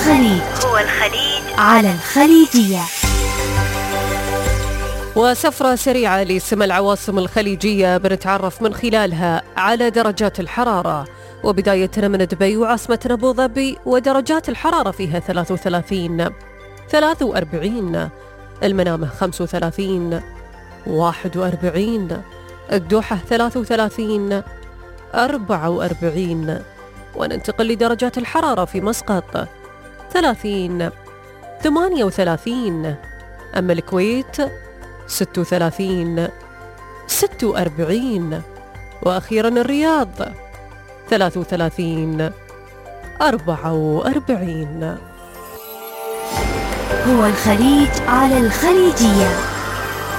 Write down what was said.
الخليج على الخليجية. وسفرة سريعة لسمى العواصم الخليجية بنتعرف من خلالها على درجات الحرارة، وبداية من دبي وعاصمة أبو ظبي ودرجات الحرارة فيها 33 43، المنامة 35 41، الدوحة 33 44. وننتقل لدرجات الحرارة في مسقط 30 38، أما الكويت 36 46، وأخيرا الرياض 33 44. هو الخليج على الخليجية.